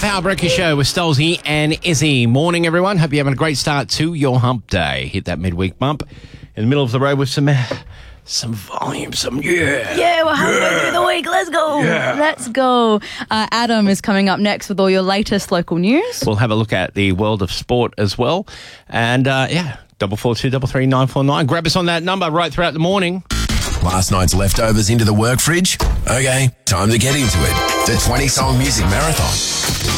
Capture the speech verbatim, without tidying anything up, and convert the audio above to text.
Power Breakfast Show with Stolzy and Izzy. Morning, everyone. Hope you're having a great start to your hump day. Hit that midweek bump in the middle of the road with some uh, some volume, some yeah. Yeah, we're halfway yeah. through the week. Let's go. Yeah. Let's go. Uh, Adam is coming up next with all your latest local news. We'll have a look at the world of sport as well. And, uh, yeah, double four two, double three, nine four nine. Grab us on that number right throughout the morning. Last night's leftovers into the work fridge? Okay, time to get into it. The twenty-song music marathon.